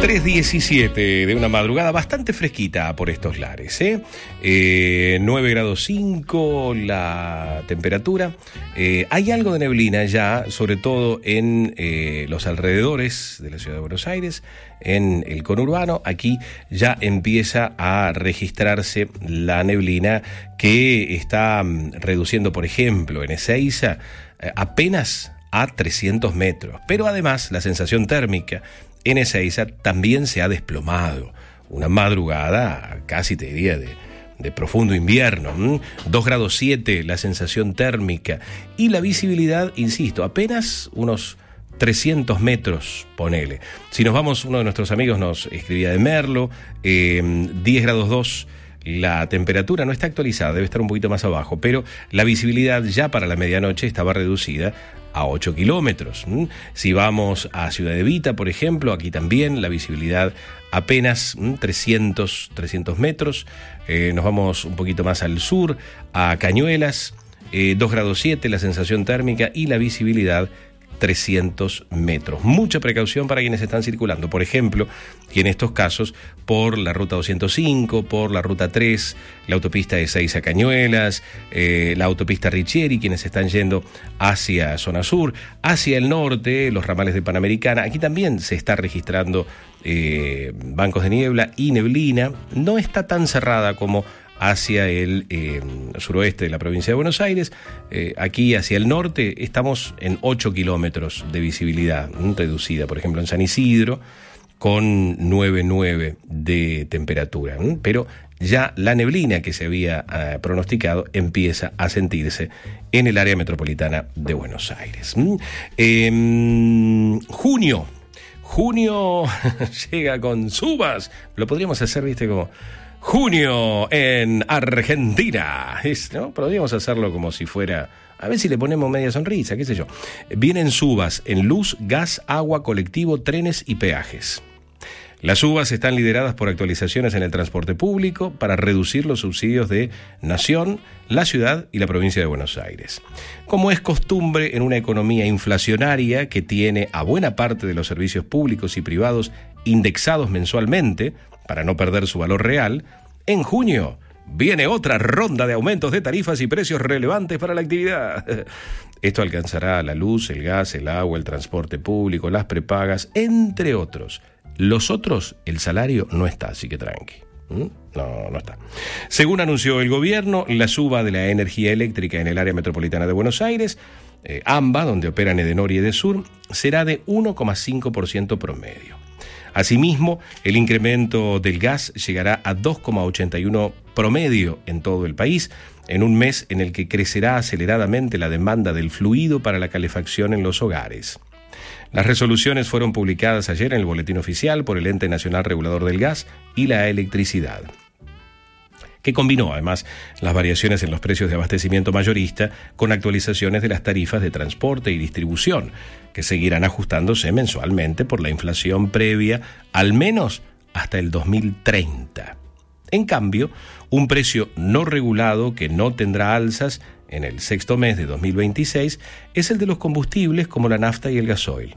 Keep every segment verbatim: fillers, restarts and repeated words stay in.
tres diecisiete de una madrugada bastante fresquita por estos lares, ¿eh? Eh, nueve grados cinco la temperatura. Eh, hay algo de neblina ya, sobre todo en eh, los alrededores de la ciudad de Buenos Aires, en el conurbano. Aquí ya empieza a registrarse la neblina que está reduciendo, por ejemplo, en Ezeiza eh, apenas a trescientos metros. Pero además la sensación térmica en Ezeiza también se ha desplomado. Una madrugada casi te diría de, de profundo invierno. ¿Mm? dos grados siete la sensación térmica y la visibilidad, insisto, apenas unos trescientos metros, ponele. Si nos vamos, uno de nuestros amigos nos escribía de Merlo, eh, diez grados dos la temperatura, no está actualizada, debe estar un poquito más abajo, pero la visibilidad ya para la medianoche estaba reducida a ocho kilómetros. ¿Mm? Si vamos a Ciudad Evita, por ejemplo, aquí también la visibilidad apenas ¿m? trescientos metros. Eh, nos vamos un poquito más al sur, a Cañuelas, eh, dos grados siete la sensación térmica y la visibilidad trescientos metros. Mucha precaución para quienes están circulando, por ejemplo, y en estos casos por la ruta doscientos cinco, por la ruta tres, la autopista de Ezeiza Cañuelas, eh, la autopista Richieri, quienes están yendo hacia zona sur, hacia el norte, los ramales de Panamericana. Aquí también se está registrando eh, bancos de niebla y neblina. No está tan cerrada como hacia el eh, suroeste de la provincia de Buenos Aires. Eh, aquí hacia el norte estamos en ocho kilómetros de visibilidad ¿no? reducida, por ejemplo en San Isidro, con nueve coma nueve de temperatura. ¿no? Pero ya la neblina que se había eh, pronosticado empieza a sentirse en el área metropolitana de Buenos Aires. ¿Mm? Eh, junio. Junio llega con subas. Lo podríamos hacer, viste, como junio en Argentina, ¿no? Podríamos hacerlo como si fuera, a ver si le ponemos media sonrisa, qué sé yo. Vienen subas en luz, gas, agua, colectivo, trenes y peajes. Las subas están lideradas por actualizaciones en el transporte público para reducir los subsidios de Nación, la ciudad y la provincia de Buenos Aires. Como es costumbre en una economía inflacionaria que tiene a buena parte de los servicios públicos y privados indexados mensualmente, para no perder su valor real, en junio viene otra ronda de aumentos de tarifas y precios relevantes para la actividad. Esto alcanzará la luz, el gas, el agua, el transporte público, las prepagas, entre otros. Los otros, el salario no está, así que tranqui. ¿Mm? No, no está. Según anunció el gobierno, la suba de la energía eléctrica en el área metropolitana de Buenos Aires, eh, AMBA, donde operan Edenor y Edesur, será de uno coma cinco por ciento promedio. Asimismo, el incremento del gas llegará a dos coma ochenta y uno promedio en todo el país, en un mes en el que crecerá aceleradamente la demanda del fluido para la calefacción en los hogares. Las resoluciones fueron publicadas ayer en el Boletín Oficial por el Ente Nacional Regulador del Gas y la Electricidad, que combinó además las variaciones en los precios de abastecimiento mayorista con actualizaciones de las tarifas de transporte y distribución, que seguirán ajustándose mensualmente por la inflación previa, al menos hasta el dos mil treinta. En cambio, un precio no regulado que no tendrá alzas en el sexto mes de dos mil veintiséis es el de los combustibles como la nafta y el gasoil.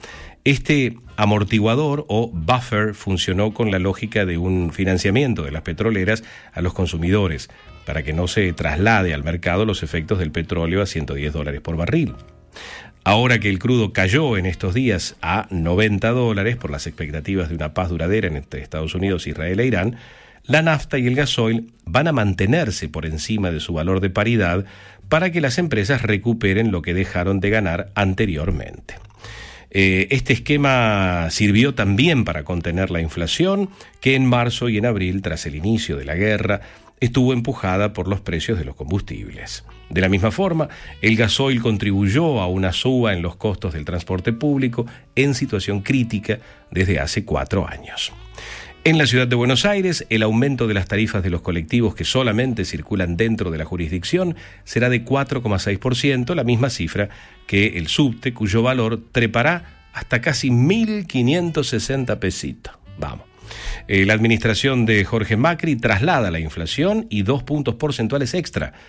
Este amortiguador o buffer funcionó con la lógica de un financiamiento de las petroleras a los consumidores para que no se traslade al mercado los efectos del petróleo a ciento diez dólares por barril. Ahora que el crudo cayó en estos días a noventa dólares por las expectativas de una paz duradera entre Estados Unidos, Israel e Irán, la nafta y el gasoil van a mantenerse por encima de su valor de paridad para que las empresas recuperen lo que dejaron de ganar anteriormente. Este esquema sirvió también para contener la inflación, que en marzo y en abril, tras el inicio de la guerra, estuvo empujada por los precios de los combustibles. De la misma forma, el gasoil contribuyó a una suba en los costos del transporte público en situación crítica desde hace cuatro años. En la ciudad de Buenos Aires, el aumento de las tarifas de los colectivos que solamente circulan dentro de la jurisdicción será de cuatro coma seis por ciento, la misma cifra que el subte, cuyo valor trepará hasta casi mil quinientos sesenta pesitos. Vamos. Eh, la administración de Jorge Macri traslada la inflación y dos puntos porcentuales extra